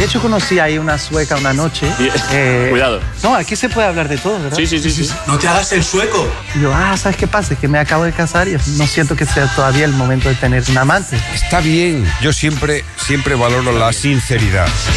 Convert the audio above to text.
De hecho, conocí ahí una sueca una noche. Cuidado. No, aquí se puede hablar de todo, ¿verdad? Sí. No te hagas el sueco. Y yo, ¿sabes qué pasa? Es que me acabo de casar y no siento que sea todavía el momento de tener un amante. Está bien. Yo siempre valoro la sinceridad.